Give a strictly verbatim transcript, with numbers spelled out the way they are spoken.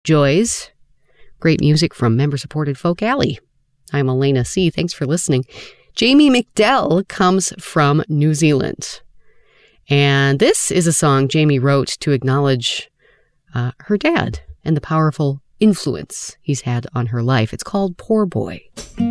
Joys. Great music from member-supported Folk Alley. I'm Elena C. Thanks for listening. Jamie McDell comes from New Zealand. And this is a song Jamie wrote to acknowledge uh, her dad and the powerful influence he's had on her life. It's called Poor Boy.